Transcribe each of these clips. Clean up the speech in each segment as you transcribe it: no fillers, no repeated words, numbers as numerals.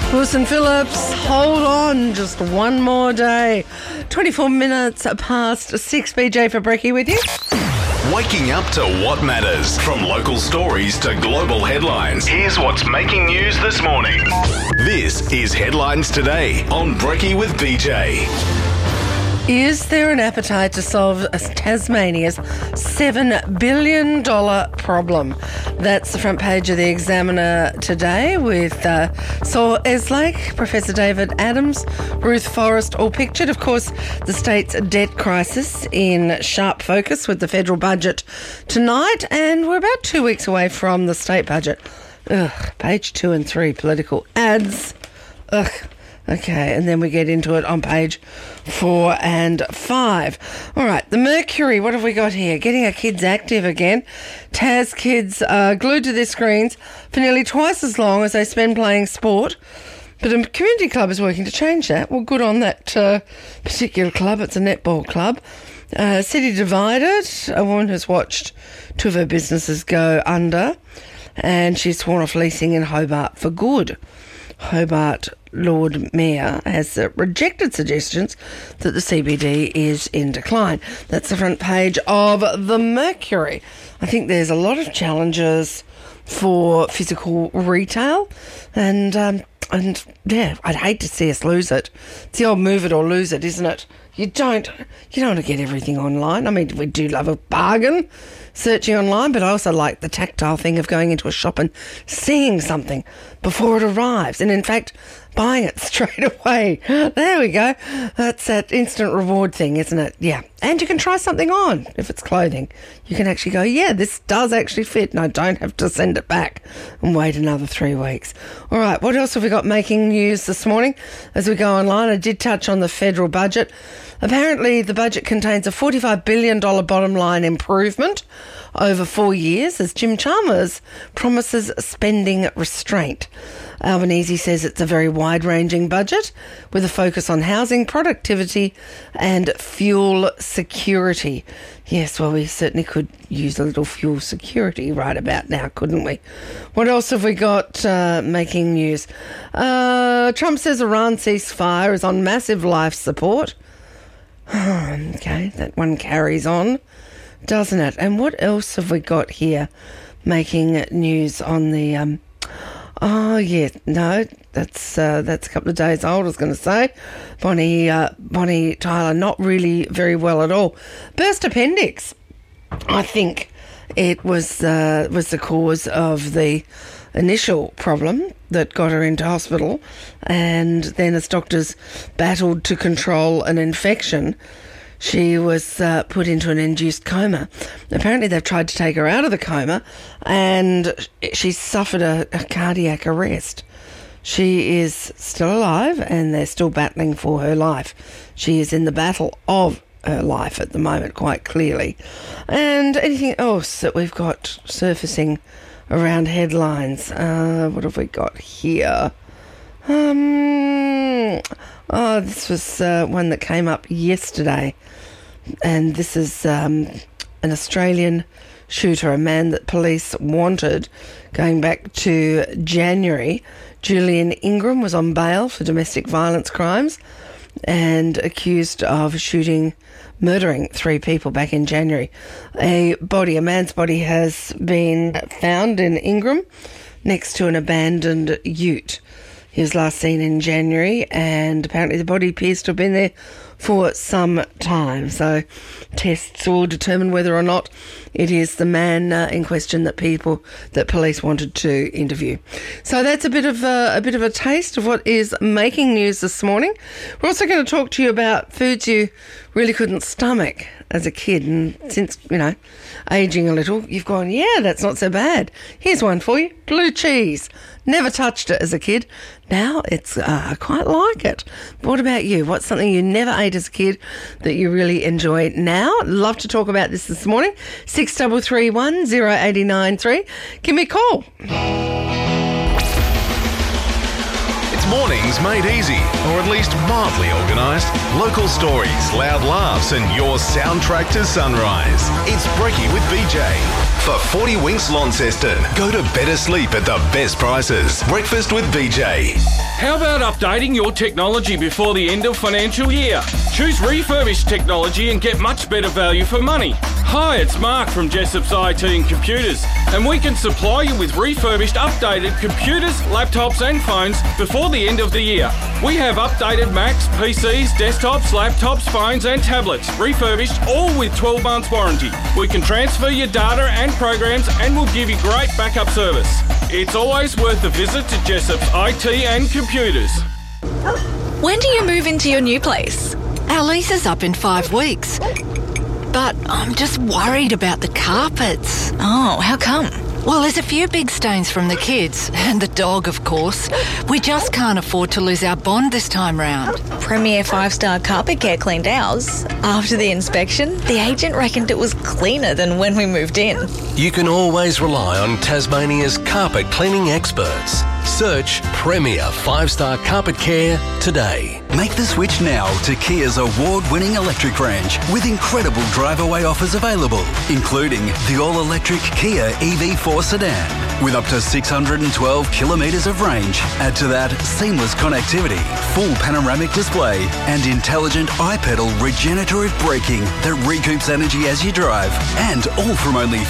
Wilson Phillips, hold on, just one more day. 24 minutes past 6, BJ for Brekkie with you. Waking up to what matters. From local stories to global headlines, here's what's making news this morning. This is Headlines Today on Brekkie with BJ. Is there an appetite to solve Tasmania's $7 billion problem? That's the front page of the Examiner today with Saul Eslake, Professor David Adams, Ruth Forrest, all pictured. Of course, the state's debt crisis in sharp focus with the federal budget tonight, and we're about 2 weeks away from the state budget. Page 2 and 3, political ads. Okay, and then we get into it on page 4 and 5. All right, the Mercury, what have we got here? Getting our kids active again. Tas kids are glued to their screens for nearly twice as long as they spend playing sport. But a community club is working to change that. Well, good on that particular club. It's a netball club. City divided. A woman has watched two of her businesses go under, and she's sworn off leasing in Hobart for good. Hobart Lord Mayor has rejected suggestions that the CBD is in decline. That's the front page of the Mercury. I think there's a lot of challenges for physical retail, and yeah, I'd hate to see us lose it. It's the old move it or lose it, isn't it? You don't want to get everything online. I mean, we do love a bargain searching online, but I also like the tactile thing of going into a shop and seeing something before it arrives. And in fact, buying it straight away. There we go. That's that instant reward thing, isn't it? Yeah. And you can try something on if it's clothing. You can actually go, yeah, this does actually fit, and I don't have to send it back and wait another 3 weeks. All right, what else have we got making news this morning? As we go online, I did touch on the federal budget. Apparently, the budget contains a $45 billion bottom line improvement over 4 years as Jim Chalmers promises spending restraint. Albanese says it's a very wide-ranging budget with a focus on housing, productivity and fuel security. Yes, well, we certainly could use a little fuel security right about now, couldn't we? What else have we got making news? Trump says Iran ceasefire is on massive life support. Okay, that one carries on, doesn't it? And what else have we got here making news on the... that's a couple of days old, I was going to say. Bonnie Tyler, not really very well at all. Burst appendix. I think it was the cause of the initial problem that got her into hospital, and then as doctors battled to control an infection, she was put into an induced coma. Apparently they've tried to take her out of the coma, and she suffered a cardiac arrest. She is still alive, and they're still battling for her life. She is in the battle of her life at the moment, quite clearly. And anything else that we've got surfacing around headlines? What have we got here? This was one that came up yesterday, and this is an Australian shooter, a man that police wanted going back to January. Julian Ingram was on bail for domestic violence crimes and accused of murdering 3 people back in January. A man's body has been found in Ingram next to an abandoned ute. He was last seen in January, and apparently the body appears to have been there for some time. So tests will determine whether or not it is the man in question that police wanted to interview. So that's a bit of a taste of what is making news this morning. We're also going to talk to you about foods you really couldn't stomach as a kid, and since, aging a little, you've gone, yeah, that's not so bad. Here's one for you. Blue cheese. Never touched it as a kid. Now it's quite like it. But what about you? What's something you never ate as a kid that you really enjoy now? Love to talk about this morning. 6331 0893. Give me a call. It's mornings made easy, or at least mildly organised. Local stories, loud laughs and your soundtrack to sunrise. It's Brekkie with BJ. For 40 Winks Launceston, go to better sleep at the best prices. Breakfast with BJ. How about updating your technology before the end of financial year? Choose refurbished technology and get much better value for money. Hi, it's Mark from Jessop's IT and Computers, and we can supply you with refurbished, updated computers, laptops and phones before the end of the year. We have updated Macs, PCs, desktops, laptops, phones and tablets, refurbished, all with 12 months warranty. We can transfer your data and programs and we'll give you great backup service. It's always worth a visit to Jessop's IT and Computers. When do you move into your new place? Our lease is up in 5 weeks. But I'm just worried about the carpets. Oh, how come? Well, there's a few big stains from the kids, and the dog, of course. We just can't afford to lose our bond this time round. Premier 5-star Carpet Care cleaned ours. After the inspection, the agent reckoned it was cleaner than when we moved in. You can always rely on Tasmania's carpet cleaning experts. Search Premier 5-star Carpet Care today. Make the switch now to Kia's award-winning electric range with incredible drive-away offers available, including the all-electric Kia EV4 sedan with up to 612 kilometres of range. Add to that seamless connectivity, full panoramic display and intelligent iPedal regenerative braking that recoups energy as you drive, and all from only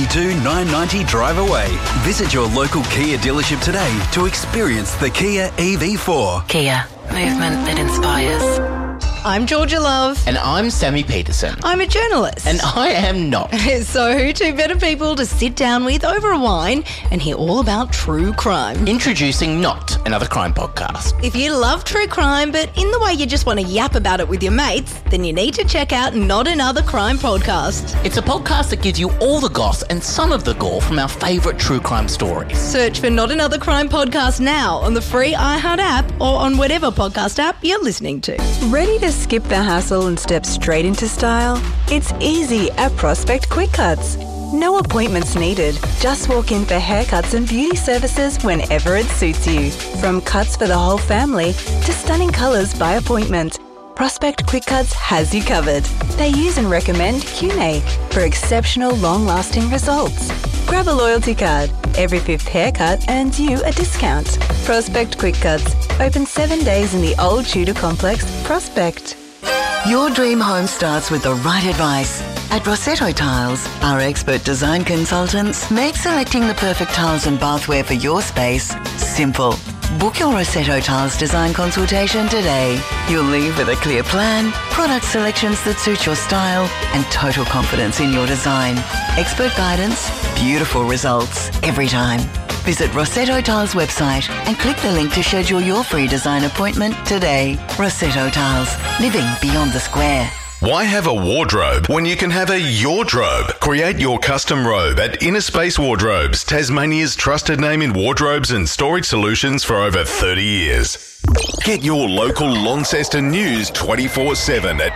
$52,990 drive away. Visit your local Kia dealership today to experience the Kia EV4. Kia, movement that inspires. I'm Georgia Love. And I'm Sammy Peterson. I'm a journalist. And I am not. So who two better people to sit down with over a wine and hear all about true crime? Introducing Not Another Crime Podcast. If you love true crime, but in the way you just want to yap about it with your mates, then you need to check out Not Another Crime Podcast. It's a podcast that gives you all the goss and some of the gore from our favourite true crime stories. Search for Not Another Crime Podcast now on the free iHeart app or on whatever podcast app you're listening to. Ready to skip the hassle and step straight into style? It's easy at Prospect Quick Cuts. No appointments needed. Just walk in for haircuts and beauty services whenever it suits you. From cuts for the whole family to stunning colours by appointment, Prospect Quick Cuts has you covered. They use and recommend QNA for exceptional long-lasting results. Grab a loyalty card. Every 5th haircut earns you a discount. Prospect Quick Cuts. Open 7 days in the old Tudor complex, Prospect. Your dream home starts with the right advice. At Rossetto Tiles, our expert design consultants make selecting the perfect tiles and bathware for your space simple. Book your Rossetto Tiles design consultation today. You'll leave with a clear plan, product selections that suit your style, and total confidence in your design. Expert guidance, beautiful results every time. Visit Rossetto Tiles website and click the link to schedule your free design appointment today. Rossetto Tiles, living beyond the square. Why have a wardrobe when you can have a Yordrobe? Create your custom robe at Inner Space Wardrobes, Tasmania's trusted name in wardrobes and storage solutions for over 30 years. Get your local Launceston news 24/7 at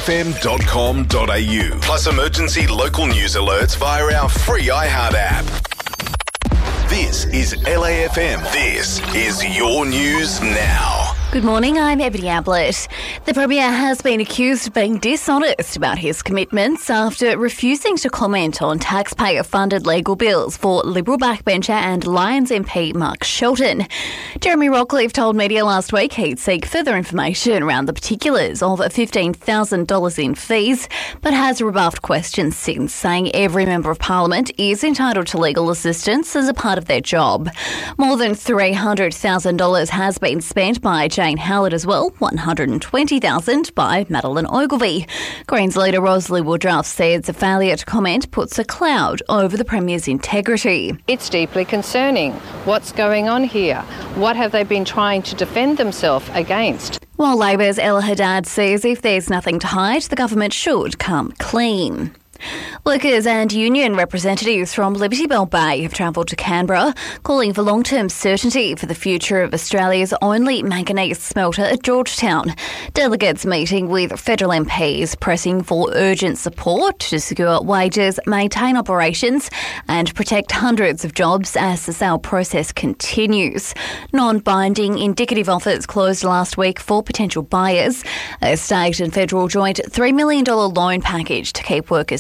lafm.com.au. Plus emergency local news alerts via our free iHeart app. This is LAFM. This is your news now. Good morning, I'm Ebony Ablett. The Premier has been accused of being dishonest about his commitments after refusing to comment on taxpayer-funded legal bills for Liberal backbencher and Lions MP Mark Shelton. Jeremy Rockcliffe told media last week he'd seek further information around the particulars of $15,000 in fees, but has rebuffed questions since, saying every Member of Parliament is entitled to legal assistance as a part of their job. More than $300,000 has been spent by Jane Howard as well, $120,000 by Madeleine Ogilvie. Greens leader Rosalie Woodruff says a failure to comment puts a cloud over the Premier's integrity. It's deeply concerning. What's going on here? What have they been trying to defend themselves against? While Labor's Ella Haddad says if there's nothing to hide, the government should come clean. Workers and union representatives from Liberty Bell Bay have travelled to Canberra, calling for long-term certainty for the future of Australia's only manganese smelter at Georgetown. Delegates meeting with federal MPs pressing for urgent support to secure wages, maintain operations and protect hundreds of jobs as the sale process continues. Non-binding indicative offers closed last week for potential buyers. A state and federal joint $3 million loan package to keep workers paid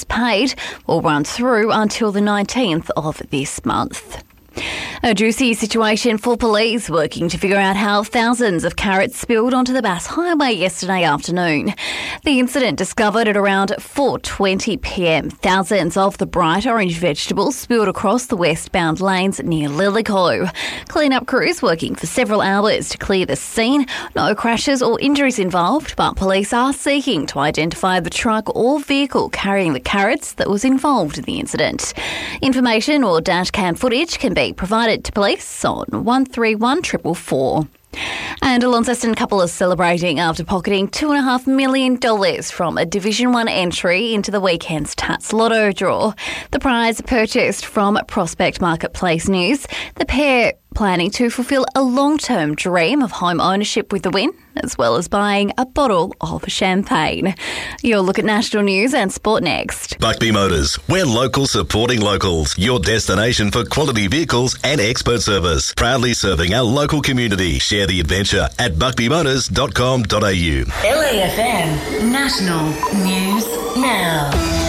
permit will run through until the 19th of this month. A juicy situation for police working to figure out how thousands of carrots spilled onto the Bass Highway yesterday afternoon. The incident discovered at around 4:20 p.m. Thousands of the bright orange vegetables spilled across the westbound lanes near Lillico. Clean-up crews working for several hours to clear the scene. No crashes or injuries involved, but police are seeking to identify the truck or vehicle carrying the carrots that was involved in the incident. Information or dashcam footage can be provided to police on 131 444. And a Launceston couple is celebrating after pocketing $2.5 million from a Division 1 entry into the weekend's Tats Lotto draw. The prize purchased from Prospect Marketplace News. The pair planning to fulfil a long-term dream of home ownership with the win, as well as buying a bottle of champagne. You'll look at national news and sport next. Buckby Motors. We're local supporting locals. Your destination for quality vehicles and expert service. Proudly serving our local community. Share the adventure at buckbymotors.com.au. LAFM National News Now.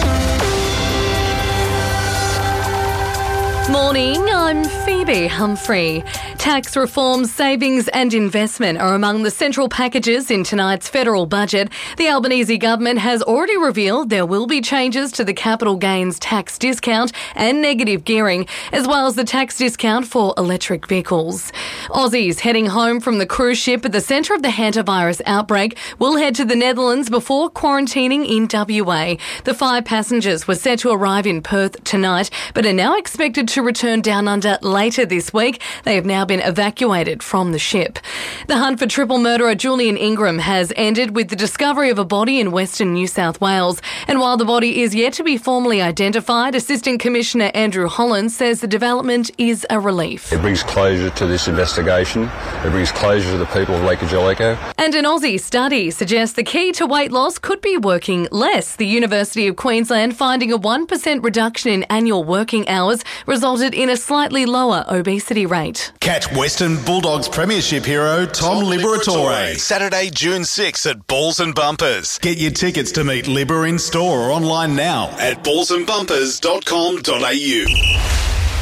Morning, I'm Phoebe Humphrey. Tax reform, savings and investment are among the central packages in tonight's federal budget. The Albanese government has already revealed there will be changes to the capital gains tax discount and negative gearing, as well as the tax discount for electric vehicles. Aussies heading home from the cruise ship at the centre of the hantavirus outbreak will head to the Netherlands before quarantining in WA. The 5 passengers were set to arrive in Perth tonight, but are now expected to return down under later this week. They have now been evacuated from the ship. The hunt for triple murderer Julian Ingram has ended with the discovery of a body in Western New South Wales. And while the body is yet to be formally identified, Assistant Commissioner Andrew Holland says the development is a relief. It brings closure to this investigation. It brings closure to the people of Lake Angelico. And an Aussie study suggests the key to weight loss could be working less. The University of Queensland finding a 1% reduction in annual working hours resulted in a slightly lower obesity rate. Catch Western Bulldogs Premiership hero Tom Liberatore Saturday, June 6 at Balls and Bumpers. Get your tickets to meet Libber in store or online now at ballsandbumpers.com.au.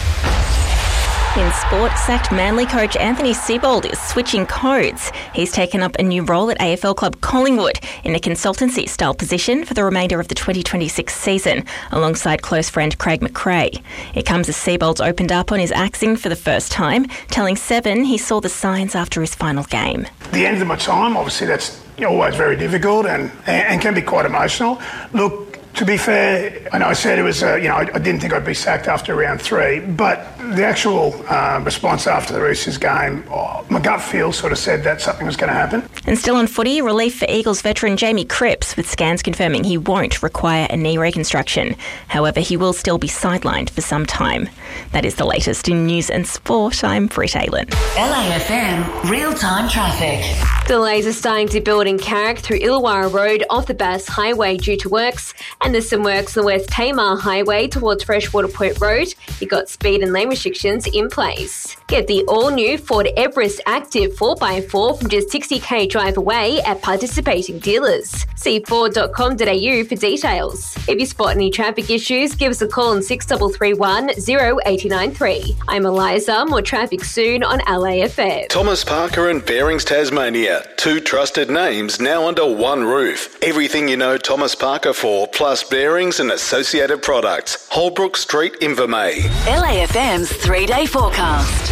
In sport, sacked Manly coach Anthony Seibold is switching codes. He's taken up a new role at AFL club Collingwood in a consultancy-style position for the remainder of the 2026 season, alongside close friend Craig McRae. It comes as Seibold opened up on his axing for the first time, telling Seven he saw the signs after his final game. At the end of my time, obviously that's always very difficult and can be quite emotional. Look, to be fair, I know I said it was, I didn't think I'd be sacked after round 3, but the actual response after the Roosters game, my gut feel sort of said that something was going to happen. And still on footy, relief for Eagles veteran Jamie Cripps, with scans confirming he won't require a knee reconstruction. However, he will still be sidelined for some time. That is the latest in news and sport. I'm Britt Aylen. LAFM real-time traffic. Delays are starting to build in Carrick through Illawarra Road off the Bass Highway due to works, and there's some works on the West Tamar Highway towards Freshwater Point Road. You've got speed and lane restrictions in place. Get the all-new Ford Everest Active 4x4 from just $60,000 drive away at participating dealers. See Ford.com.au for details. If you spot any traffic issues, give us a call on 6331 0893. I'm Eliza. More traffic soon on LAFM. Thomas Parker and Bearings Tasmania. 2 trusted names now under one roof. Everything you know Thomas Parker for, plus bearings and associated products. Holbrook Street, Invermay. LAFM's 3-day forecast.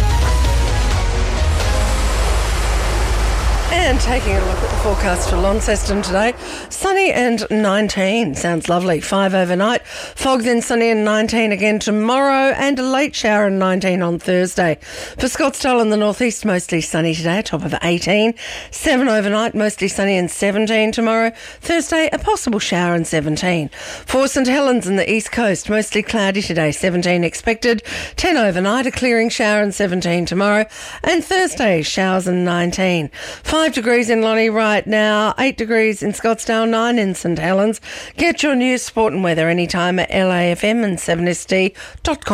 And taking a look at the forecast for Launceston today, sunny and 19. Sounds lovely. 5 overnight. Fog, then sunny and 19 again tomorrow, and a late shower and 19 on Thursday. For Scottsdale and the northeast, mostly sunny today, a top of 18. 7 overnight, mostly sunny and 17 tomorrow. Thursday, a possible shower and 17. For St Helens and the east coast, mostly cloudy today, 17 expected. 10 overnight, a clearing shower and 17 tomorrow. And Thursday, showers and 19. 5 degrees in Lonnie right now, 8 degrees in Scottsdale, 9 in St Helens. Get your news, sport and weather anytime at LAFM and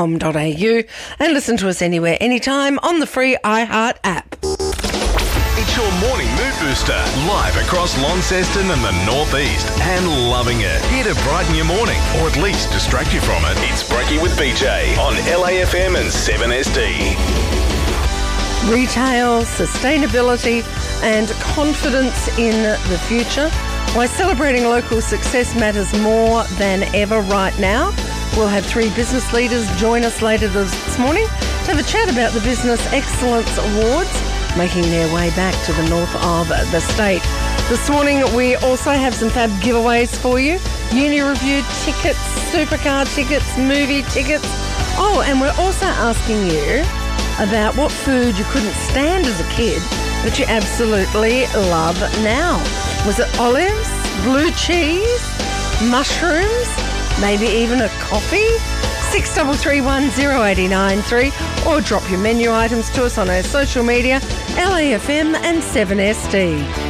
7sd.com.au, and listen to us anywhere, anytime on the free iHeart app. It's It's your morning mood booster, live across Launceston and the Northeast, and loving it. Here to brighten your morning, or at least distract you from it. It's Brekkie with BJ on LAFM and 7SD. Retail, sustainability and confidence in the future. Why celebrating local success matters more than ever right now. We'll have 3 business leaders join us later this morning to have a chat about the Business Excellence Awards making their way back to the north of the state. This morning we also have some fab giveaways for you. Uni review tickets, supercar tickets, movie tickets. Oh, and we're also asking you about what food you couldn't stand as a kid but you absolutely love now. Was it olives, blue cheese, mushrooms, maybe even a coffee? 63310893 or drop your menu items to us on our social media, LAFM and 7SD.